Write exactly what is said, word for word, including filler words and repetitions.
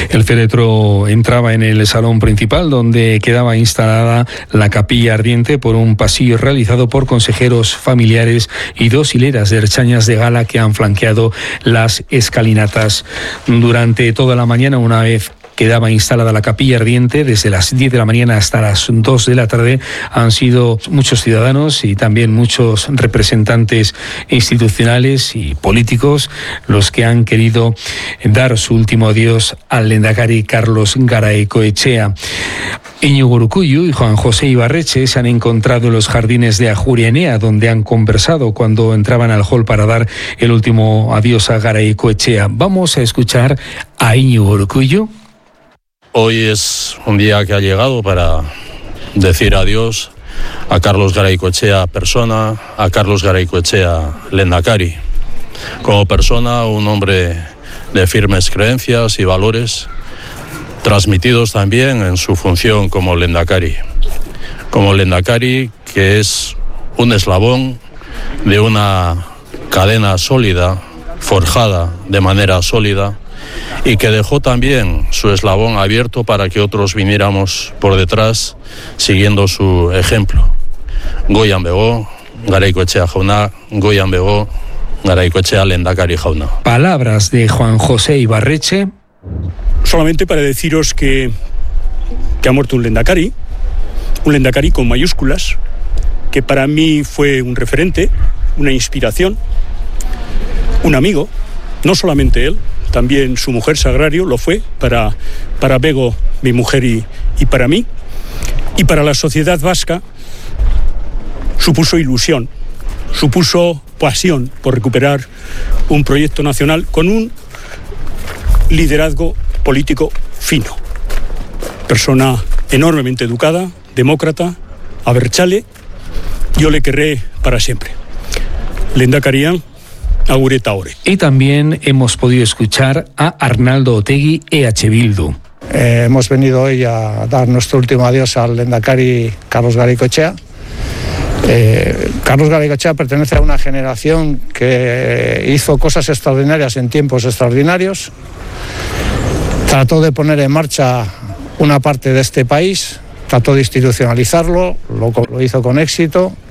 El féretro entraba en el salón principal, donde quedaba instalada la capilla ardiente, por un pasillo realizado por consejeros, familiares y dos hileras de erchañas de gala que han flanqueado las escalinatas. Durante toda la mañana, una vez quedaba instalada la capilla ardiente, desde las diez de la mañana hasta las dos de la tarde, han sido muchos ciudadanos y también muchos representantes institucionales y políticos los que han querido dar su último adiós al lehendakari Carlos Garaycoechea. Íñigo Urkullu y Juan José Ibarretxe se han encontrado en los jardines de Ajuria Enea, donde han conversado cuando entraban al hall para dar el último adiós a Garaycoechea. Vamos a escuchar a Íñigo Urkullu. Hoy es un día que ha llegado para decir adiós a Carlos Garaycoechea persona, a Carlos Garaycoechea lehendakari. Como persona, un hombre de firmes creencias y valores, transmitidos también en su función como lehendakari. Como lehendakari, que es un eslabón de una cadena sólida, forjada de manera sólida, y que dejó también su eslabón abierto para que otros viniéramos por detrás siguiendo su ejemplo. Goian bego, Garaycoechea jauna, goian bego, Garaycoechea lehendakari jauna. Palabras de Juan José Ibarretxe. Solamente para deciros que, que ha muerto un lehendakari, un lehendakari con mayúsculas, que para mí fue un referente, una inspiración, un amigo, no solamente él, también su mujer Sagrario lo fue para, para Bego, mi mujer, y, y para mí. Y para la sociedad vasca supuso ilusión, supuso pasión por recuperar un proyecto nacional con un liderazgo político fino. Persona enormemente educada, demócrata, abertzale, yo le querré para siempre. Lehendakarian, agureta ore. Y también hemos podido escuchar a Arnaldo Otegi, E H Bildu. Eh, hemos venido hoy a dar nuestro último adiós al lehendakari Carlos Garaycoechea. Eh, Carlos Garaycoechea pertenece a una generación que hizo cosas extraordinarias en tiempos extraordinarios. Trató de poner en marcha una parte de este país, trató de institucionalizarlo, lo, lo hizo con éxito.